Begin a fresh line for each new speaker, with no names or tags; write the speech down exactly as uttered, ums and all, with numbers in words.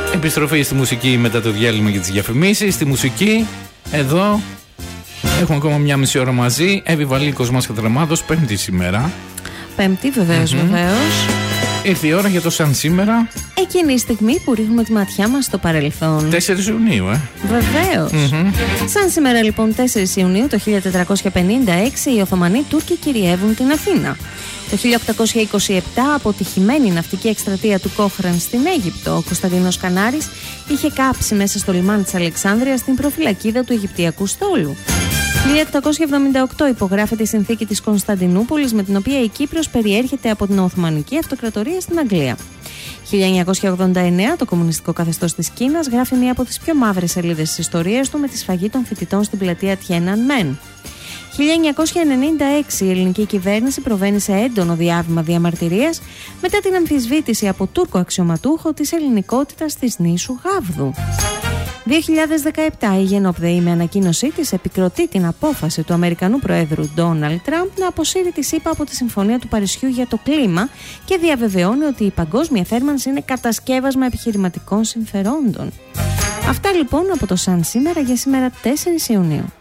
Επιστροφή στη μουσική μετά το διάλειμμα για τις διαφημίσεις. Στη μουσική, εδώ έχουμε ακόμα μια μισή ώρα μαζί. Εύη Βαλή, Κοσμάς Κατρεμάδος, Πέμπτη σήμερα.
Πέμπτη, βεβαίως, mm-hmm. βεβαίως.
Ήρθε η ώρα για το σαν σήμερα.
Εκείνη η στιγμή που ρίχνουμε τη ματιά μας στο παρελθόν.
τέσσερις Ιουνίου, ε.
Βεβαίως. Mm-hmm. Σαν σήμερα λοιπόν τέσσερις Ιουνίου το χίλια τετρακόσια πενήντα έξι οι Οθωμανοί Τούρκοι κυριεύουν την Αθήνα. Το χίλια οκτακόσια είκοσι επτά, αποτυχημένη ναυτική εκστρατεία του Κόχραν στην Αίγυπτο, ο Κωνσταντίνος Κανάρης είχε κάψει μέσα στο λιμάνι της Αλεξάνδρειας την προφυλακίδα του Αιγυπτιακού στόλου. χίλια οκτακόσια εβδομήντα οκτώ υπογράφεται η συνθήκη της Κωνσταντινούπολης, με την οποία η Κύπρος περιέρχεται από την Οθωμανική Αυτοκρατορία στην Αγγλία. χίλια εννιακόσια ογδόντα εννέα το κομμουνιστικό καθεστώς της Κίνας γράφει μία από τις πιο μαύρες σελίδες της ιστορίας του με τη σφαγή των φοιτητών στην πλατεία Τιένανμεν. χίλια εννιακόσια ενενήντα έξι η ελληνική κυβέρνηση προβαίνει σε έντονο διάβημα διαμαρτυρίας μετά την αμφισβήτηση από Τούρκο αξιωματούχο της ελληνικότητας της νήσου Γάβδου. δύο χιλιάδες δεκαεπτά η Γενόπδεη με ανακοίνωσή της επικροτεί την απόφαση του Αμερικανού Προέδρου Ντόναλντ Τραμπ να αποσύρει τη ΣΥΠΑ από τη Συμφωνία του Παρισιού για το κλίμα και διαβεβαιώνει ότι η παγκόσμια θέρμανση είναι κατασκεύασμα επιχειρηματικών συμφερόντων. Αυτά λοιπόν από το Σαν σήμερα για σήμερα τέσσερις Ιουνίου.